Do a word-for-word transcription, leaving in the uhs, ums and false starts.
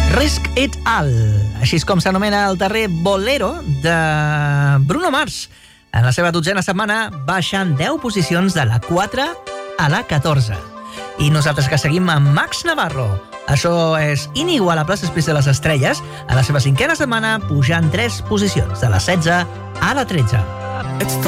Risk It All, així és com s'anomena el darrer bolero de Bruno Mars. En la seva dotzena setmana baixant deu posicions de la quatre a la catorze. I nosaltres que seguim amb Max Navarro. Això és Inigualable, després de les estrelles, a la seva cinquena setmana pujant tres posicions, de la setze a la tretze. It's